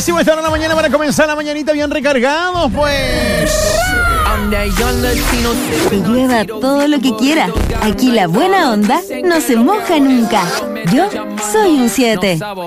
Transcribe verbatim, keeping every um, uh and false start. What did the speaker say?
Buenísimo estar en la mañana para comenzar la mañanita bien recargados, pues. Que llueva todo lo que quiera. Aquí la buena onda no se moja nunca. Yo soy un siete.